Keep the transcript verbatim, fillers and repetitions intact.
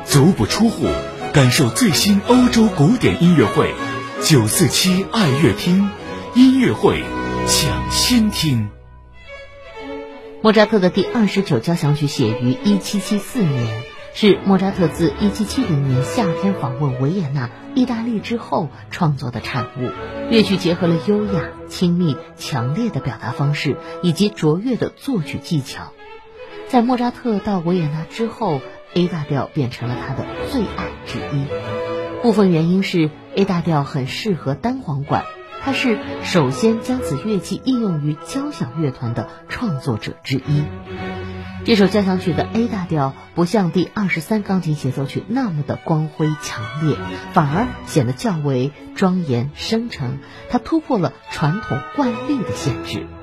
足不出户，感受最新欧洲古典音乐会。九四七爱乐厅音乐会抢先听。 莫扎特的第二十九交响曲写于一七七四年，是莫扎特自一七七零年夏天访问维也纳、意大利之后创作的产物。乐曲结合了优雅、亲密、强烈的表达方式以及卓越的作曲技巧。在莫扎特到维也纳之后， A 大调变成了他的最爱之一。部分原因是 A 大调很适合单簧管，他是首先将此乐器应用于交响乐团的创作者之一。这首交响曲的 A 大调不像第二十三钢琴协奏曲那么的光辉强烈，反而显得较为庄严深沉，它突破了传统惯例的限制。